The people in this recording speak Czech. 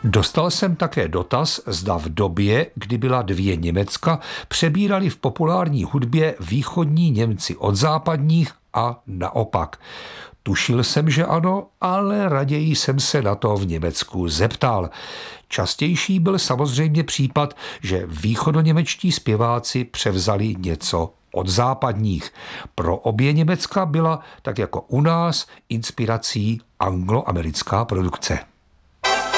Dostal jsem také dotaz, zda v době, kdy byla dvě Německa, přebírali v populární hudbě východní Němci od západních a naopak. Tušil jsem, že ano, ale raději jsem se na to v Německu zeptal. Častější byl samozřejmě případ, že východoněmečtí zpěváci převzali něco od západních. Pro obě Německa byla, tak jako u nás, inspirací angloamerická produkce.